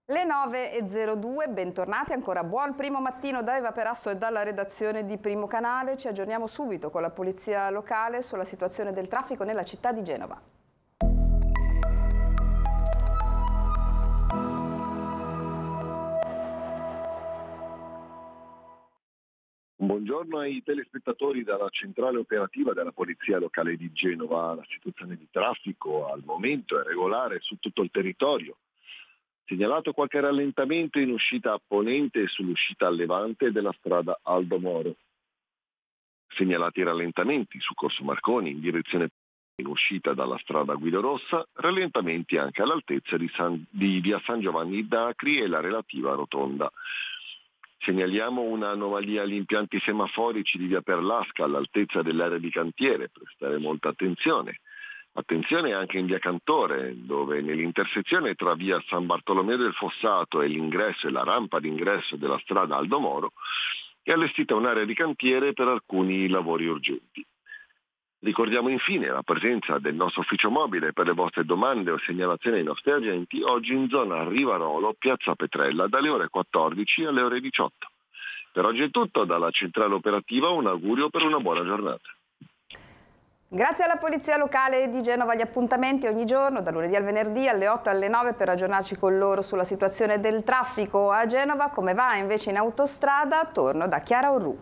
Le 9:02, bentornati, ancora buon primo mattino da Eva Perasso e dalla redazione di Primo Canale. Ci aggiorniamo subito con la polizia locale sulla situazione del traffico nella città di Genova. Buongiorno ai telespettatori dalla centrale operativa della Polizia Locale di Genova. La situazione di traffico al momento è regolare su tutto il territorio. Segnalato qualche rallentamento in uscita a Ponente e sull'uscita a Levante della strada Aldo Moro. Segnalati rallentamenti su Corso Marconi in direzione in uscita dalla strada Guido Rossa, rallentamenti anche all'altezza di via San Giovanni d'Acri e la relativa rotonda. Segnaliamo un'anomalia agli impianti semaforici di via Perlasca all'altezza dell'area di cantiere, prestare molta attenzione. Attenzione anche in via Cantore, dove nell'intersezione tra via San Bartolomeo del Fossato e l'ingresso e la rampa d'ingresso della strada Aldo Moro è allestita un'area di cantiere per alcuni lavori urgenti. Ricordiamo infine la presenza del nostro ufficio mobile per le vostre domande o segnalazioni ai nostri agenti oggi in zona Rivarolo, piazza Petrella, dalle ore 14 alle ore 18. Per oggi è tutto, dalla centrale operativa un augurio per una buona giornata. Grazie alla Polizia Locale di Genova, gli appuntamenti ogni giorno, da lunedì al venerdì alle 8 alle 9 per aggiornarci con loro sulla situazione del traffico a Genova. Come va invece in autostrada? Torno da Chiara Orru.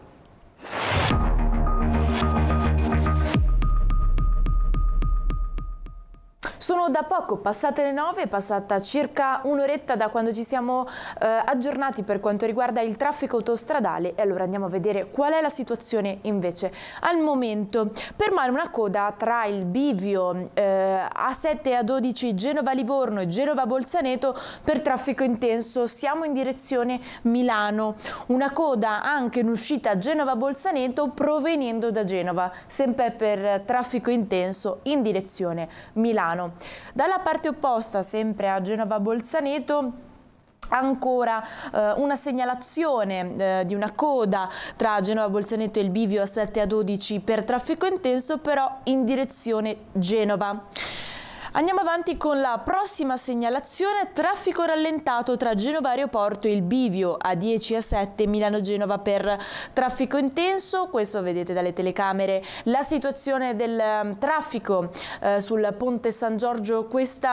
Sono da poco passate le 9, è passata circa un'oretta da quando ci siamo aggiornati per quanto riguarda il traffico autostradale e allora andiamo a vedere qual è la situazione invece al momento. Permane una coda tra il bivio A7 e A12 Genova-Livorno e Genova-Bolzaneto per traffico intenso, siamo in direzione Milano. Una coda anche in uscita Genova-Bolzaneto provenendo da Genova, sempre per traffico intenso in direzione Milano. Dalla parte opposta, sempre a Genova-Bolzaneto, ancora una segnalazione di una coda tra Genova Bolzaneto e il bivio A7 a 12 per traffico intenso, però in direzione Genova. Andiamo avanti con la prossima segnalazione, traffico rallentato tra Genova Aeroporto e il bivio A10 a 7 Milano-Genova per traffico intenso. Questo vedete dalle telecamere la situazione del traffico sul ponte San Giorgio questa